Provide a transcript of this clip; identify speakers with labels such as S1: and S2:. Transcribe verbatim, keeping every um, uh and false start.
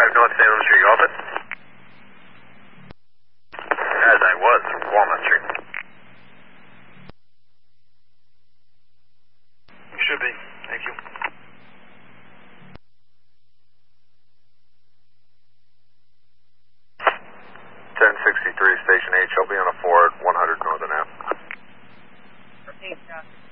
S1: five North Salem Street, open. As I was, Walnut Street.
S2: You should be. Thank you.
S1: ten sixty-three, Station H. I'll be on a Ford, one hundred Northern Ave.
S3: Okay,